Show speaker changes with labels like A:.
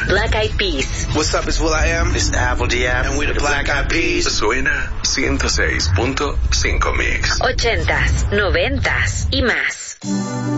A: Black Eyed Peas.
B: What's up, it's will.i.am.
C: It's Apple D.App.
B: And we're the Black Eyed Peas.
D: Suena 106.5 Mix.
A: 80s, 90s y más.